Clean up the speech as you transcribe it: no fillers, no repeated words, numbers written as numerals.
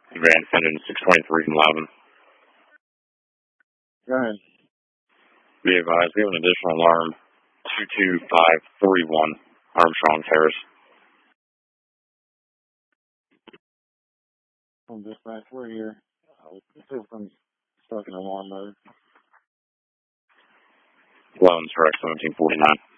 Van Fenden 623 from Loudon. Go ahead. Be advised, we have an additional alarm, 22531, Armstrong Terrace. From dispatch, we're here. The system's stuck in alarm mode. Loans, correct, 1749.